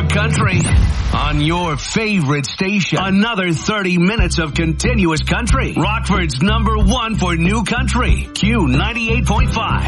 for country on your favorite station. Another 30 minutes of continuous country. Rockford's #1 for new country. Q 98.5.